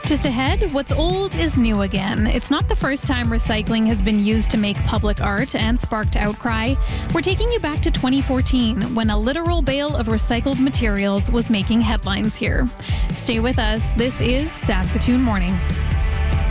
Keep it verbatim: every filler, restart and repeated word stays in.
Just ahead, what's old is new again. It's not the first time recycling has been used to make public art and sparked outcry. We're taking you back to twenty fourteen, when a literal bale of recycled materials was making headlines here. Stay with us. This is Saskatoon Morning.